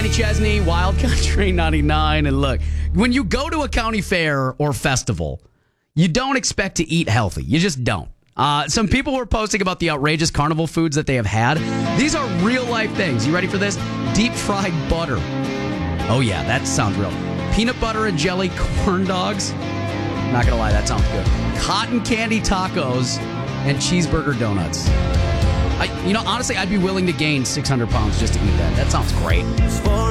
Kenny Chesney, Wild Country 99. And look, when you go to a county fair or festival, you don't expect to eat healthy. You just don't. Some people were posting about the outrageous carnival foods that they have had. These are real life things. You ready for this? Deep fried butter. Oh yeah, that sounds real. Peanut butter and jelly corn dogs. Not gonna lie, that sounds good. Cotton candy tacos and cheeseburger donuts. Honestly, I'd be willing to gain 600 pounds just to eat that. That sounds great.